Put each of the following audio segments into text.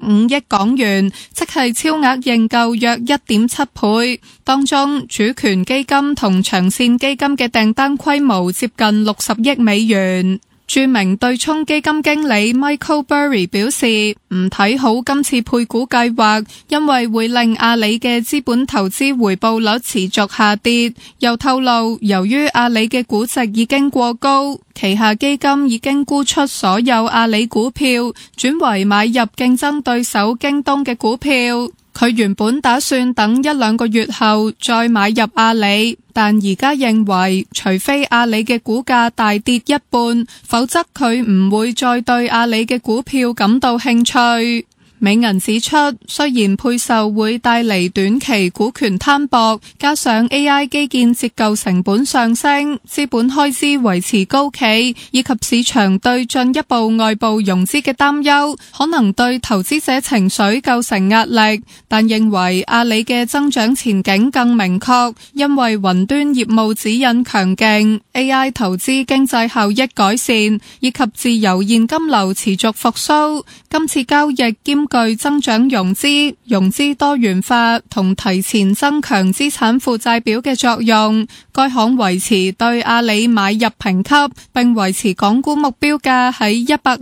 5億港元，即係超額認購約 1.7 倍。當中主權基金同長線基金嘅訂單規模接近60億美元。著名對沖基金經理 Michael Burry 表示唔睇好今次配股計劃，因為會令阿里嘅資本投資回報率持續下跌。又透露，由於阿里嘅估值已經過高，旗下基金已經沽出所有阿里股票，轉為買入競爭對手京東嘅股票。佢原本打算等1-2個月後再買入阿里，但而家認為除非阿里嘅股價大跌一半，否則佢唔會再對阿里嘅股票感到興趣。美銀指出，雖然配售會帶嚟短期股權攤薄，加上 AI 基建折舊成本上升，資本開支維持高企，以及市場對進一步外部融資嘅擔憂，可能對投資者情緒構成壓力，但認為阿里嘅增長前景更明確，因為雲端業務指引強勁， AI 投資經濟效益改善，以及自由現金流持續復甦。今次交易兼具增長融資多元化同提前增強資產負債表嘅作用。該行維持對阿里買入評級，並維持港股目標價喺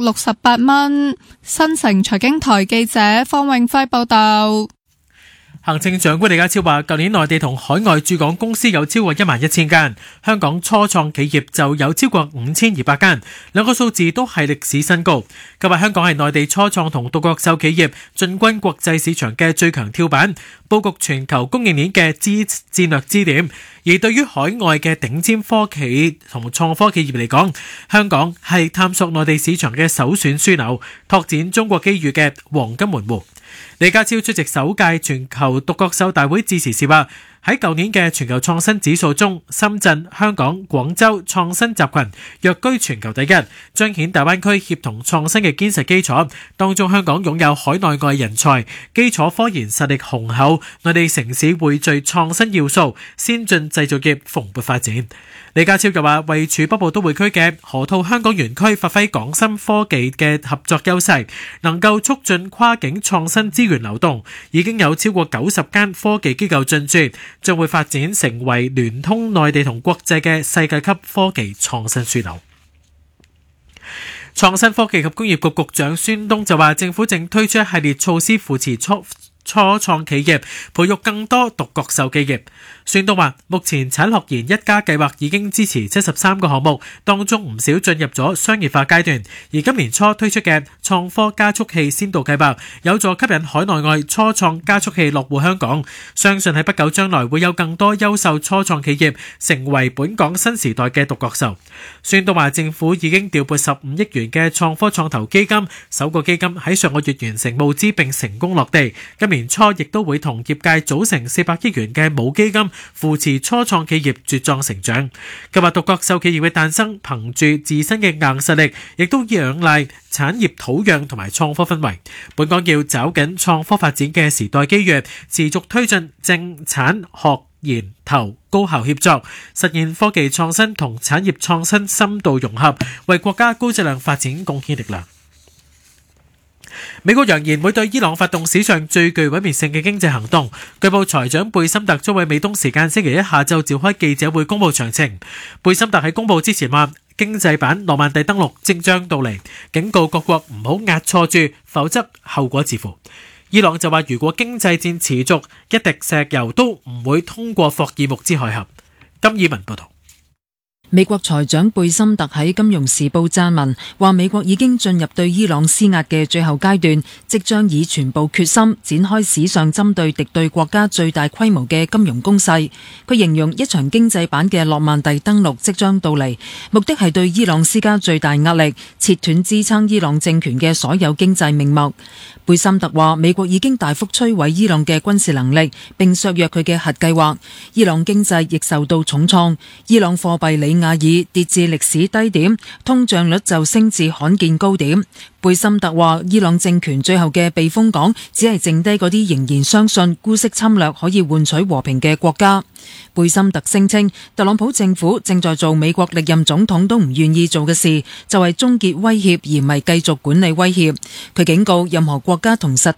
168蚊。新城財經台記者方永輝報道。 行政長官李家超話，舊年內地同海外駐港公司有超過11000間，香港初創企業就有超過5200間，兩個數字都係歷史新高。佢話香港係內地初創同獨角獸企業進軍國際市場嘅最強跳板，佈局全球供應鏈嘅戰略支點。而對於海外嘅頂尖科企同創科企業嚟講，香港係探索內地市場嘅首選樞紐，拓展中國機遇嘅黃金門戶。李家超出席首屆全球獨角獸大會致辭時話，喺舊年嘅全球創新指數中，深圳、香港、廣州創新集群躍居全球第一，彰顯大灣區協同創新嘅堅實基礎。當中香港擁有海內外人才，基礎科研實力雄厚，內地城市匯聚創新要素，先進製造業蓬勃發展。李家超又話，位處北部都會區嘅河套香港園區發揮港深科技嘅合作優勢，能夠促進跨境創新資源流動，已經有超過90間科技機構進駐，將會發展成為聯通內地同國際嘅世界級科技創新樞紐。創新科技及工業局局長孫東就話，政府正推出一系列措施扶持初創企業，培育更多獨角獸企業。孫東話，目前產學研一家計劃已經支持73個項目，當中唔少進入咗商業化階段。而今年初推出嘅創科加速器先導計劃，有助吸引海內外初創加速器落戶香港。相信喺不久將來會有更多優秀初創企業成為本港新時代嘅獨角獸。孫東話，政府已經調撥15億元嘅創科創投基金，首個基金喺上個月完成募資並成功落地。今年初亦都會同業界組成400億元嘅母基金，扶持初創企業茁壯成長。佢話獨角獸企業嘅誕生，憑住自身嘅硬實力，亦都仰賴產業土壤同埋創科氛圍。本港要抓緊創科發展嘅時代機遇，持續推進政產學研投高效協作，實現科技創新同產業創新深度融合，為國家高質量發展貢獻力量。美國揚言會對伊朗發動史上最具毀滅性嘅經濟行動。據報財長貝森特將會美東時間星期一下晝召開記者會公佈詳情。貝森特喺公佈之前話，經濟版諾曼第登陸即將到嚟，警告各國唔好押錯注，否則後果自負。伊朗就話，如果經濟戰持續，一滴石油都唔會通過霍爾木茲海峽。金以文報道。 美國財長貝森特喺《金融時報》撰文，話美國已經進入對伊朗施壓嘅最後階段，即將以全部決心展開史上針對敵對國家最大規模嘅金融攻勢。佢形容一場經濟版嘅諾曼第登陸即將到嚟，目的係對伊朗施加最大壓力，切斷支撐伊朗政權嘅所有經濟命脈。貝森特話，美國已經大幅摧毀伊朗嘅軍事能力，並削弱佢嘅核計劃。伊朗經濟亦受到重創，伊朗貨幣里亞爾跌至歷史低點，通脹率就升至罕見高點。貝森特話，伊朗政權最後嘅避風港只係剩低嗰啲仍然相信姑息侵略可以換取和平嘅國家。貝森特聲稱，特朗普政府正在做美國歷任總統都唔願意做嘅事，就係終結威脅而唔係繼續管理威脅。佢警告任何國家同實